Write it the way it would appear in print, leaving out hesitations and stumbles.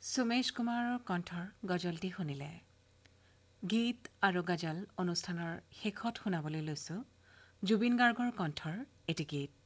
সুমেশ কুমাৰৰ কণ্ঠৰ গজলটি শুনিলে। গীত আৰু গজল অনুষ্ঠানৰ শেষত শুনাবলৈ লৈছো জুবিন গাৰ্গৰ কণ্ঠৰ এটি গীত।